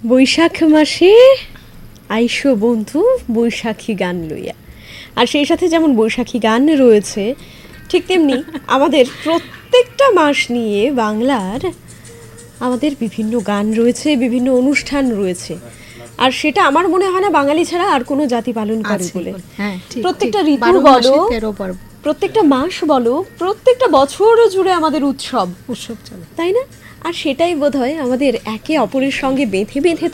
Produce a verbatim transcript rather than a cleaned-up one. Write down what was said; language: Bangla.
বৈশাখ মাসে আইসো বন্ধু বৈশাখী গান লইয়া। আর সেই সাথে যেমন বৈশাখী গান রয়েছে, ঠিক তেমনি আমাদের প্রত্যেকটা মাস নিয়ে বাংলার আমাদের বিভিন্ন গান রয়েছে, বিভিন্ন অনুষ্ঠান রয়েছে। আর সেটা আমার মনে হয় না বাঙালি ছাড়া আর কোনো জাতি পালন করে বলে। প্রত্যেকটা ঋতু বলো, প্রত্যেকটা মাস বলো, প্রত্যেকটা বছর জুড়ে আমাদের উৎসব উৎসব চলে, তাই না? আর সেটাই বোধহয় আমাদের একে অপরের সঙ্গে বেঁধে বেঁধে